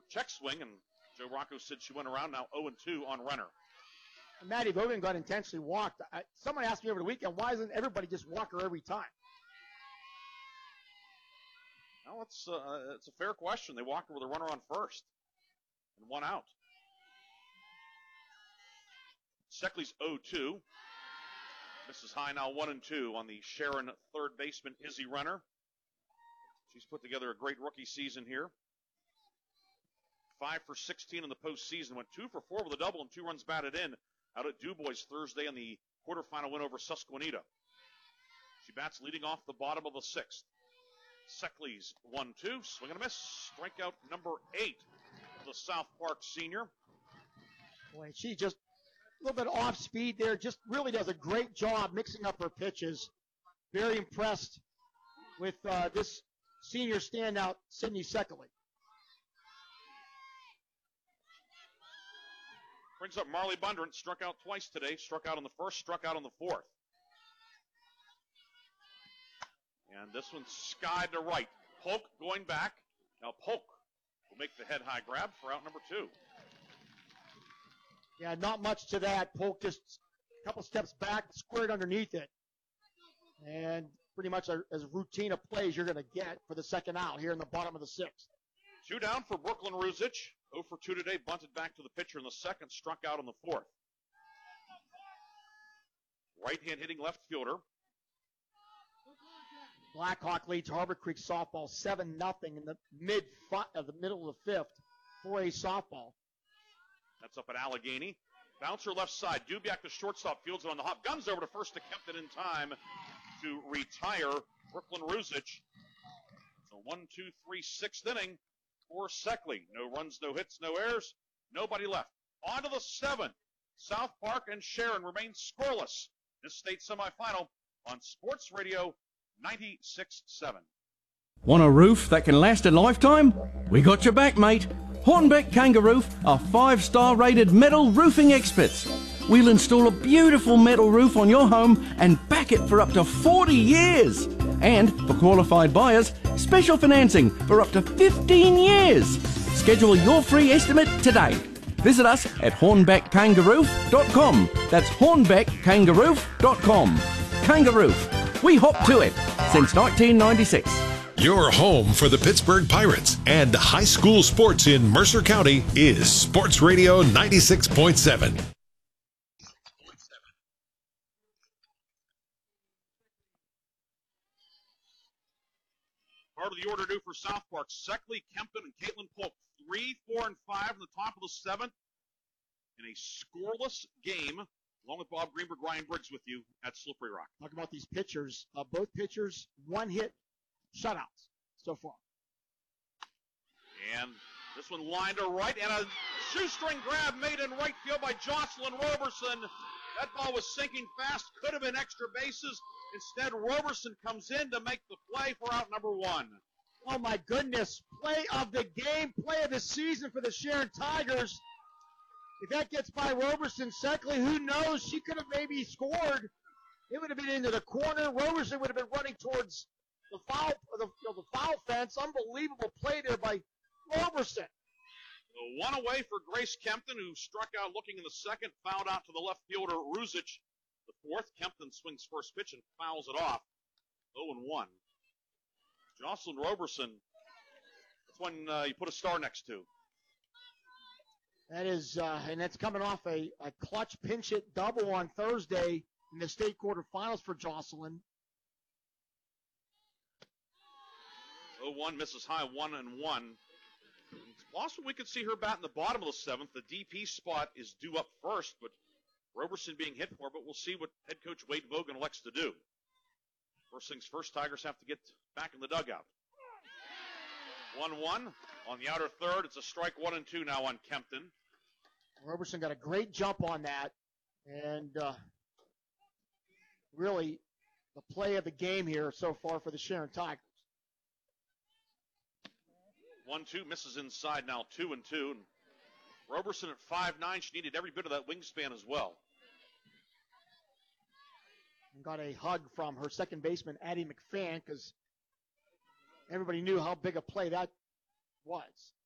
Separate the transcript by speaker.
Speaker 1: check swing, and Joe Rocco said she went around, now 0-2 on Renner.
Speaker 2: Maddie Vogan got intentionally walked. Someone asked me over the weekend, why doesn't everybody just walk her every time?
Speaker 1: Well, it's a fair question. They walked her with a runner on first and 1 out. Seckley's 0-2. Mrs. High now 1-2 on the Sharon third baseman, Izzy Renner. She's put together a great rookie season here. 5 for 16 in the postseason. Went 2 for 4 with a double and 2 runs batted in out at DuBois Thursday in the quarterfinal win over Susquehanna. She bats leading off the bottom of the 6th. Seckley's 1-2. Swing and a miss. Strikeout number 8 of the South Park senior.
Speaker 2: Boy, she just a little bit off speed there. Just really does a great job mixing up her pitches. Very impressed with this senior standout, Sydney Seckley.
Speaker 1: Brings up Marley Bundren. Struck out twice today. Struck out on the first, struck out on the fourth. And this one skied to right. Polk going back. Now Polk will make the head high grab for out number 2.
Speaker 2: Yeah, not much to that. Polk just a couple steps back, squared underneath it. And pretty much as routine of plays you're going to get for the second out here in the bottom of the 6th.
Speaker 1: 2 down for Brooklyn Ruzic. 0 for 2 today. Bunted back to the pitcher in the second. Struck out on the fourth. Right-hand hitting left fielder.
Speaker 2: Blackhawk leads Harbor Creek softball 7-0 in the middle of the 5th. 4A softball.
Speaker 1: That's up at Allegheny. Bouncer left side. Dubiak, the shortstop, fields it on the hop. Guns over to first to Kempton in time to retire Brooklyn Ruzic. So 1, 2, 3, 6th inning for Seckley. No runs, no hits, no errors. Nobody left. On to the 7th. South Park and Sharon remain scoreless. This state semifinal on Sports Radio 96.7.
Speaker 3: Want a roof that can last a lifetime? We got your back, mate. Hornbeck Kangaroo are 5-star rated metal roofing experts. We'll install a beautiful metal roof on your home and back it for up to 40 years. And for qualified buyers, special financing for up to 15 years. Schedule your free estimate today. Visit us at hornbeckkangaroo.com. That's hornbeckkangaroo.com. Kangaroo. We hop to it since 1996.
Speaker 4: Your home for the Pittsburgh Pirates and high school sports in Mercer County is Sports Radio 96.7.
Speaker 1: Part of the order due for South Park. Seckley, Kempton, and Caitlin Polk. 3, 4, and 5 in the top of the 7th. In a scoreless game, along with Bob Greenberg, Ryan Briggs with you at Slippery Rock.
Speaker 2: Talking about these pitchers, both pitchers, 1 hit shutouts so far.
Speaker 1: And this one lined to right, and a shoestring grab made in right field by Jocelyn Roberson. That ball was sinking fast, could have been extra bases. Instead, Roberson comes in to make the play for out number 1.
Speaker 2: Oh my goodness, play of the game, play of the season for the Sharon Tigers. If that gets by Roberson, Seckley, who knows? She could have maybe scored. It would have been into the corner. Roberson would have been running towards the foul fence. Unbelievable play there by Roberson.
Speaker 1: One away for Grace Kempton, who struck out looking in the second, fouled out to the left fielder, Ruzic. The fourth, Kempton swings first pitch and fouls it off. 0-1. Jocelyn Roberson, that's one you put a star next to.
Speaker 2: That is, and that's coming off a clutch pinch hit double on Thursday in the state quarterfinals for Jocelyn.
Speaker 1: 0-1, misses high, 1-1. It's possible we could see her bat in the bottom of the 7th. The DP spot is due up first, but Roberson being hit for, but we'll see what head coach Wade Bogan elects to do. First things first, Tigers have to get back in the dugout. 1-1 on the outer third. It's a strike 1-2 now on Kempton.
Speaker 2: Roberson got a great jump on that, and really the play of the game here so far for the Sharon Tigers.
Speaker 1: 1-2, misses inside now, 2-2. And Roberson at 5'9", she needed every bit of that wingspan as well.
Speaker 2: And got a hug from her second baseman, Addie McFan, because everybody knew how big a play that was.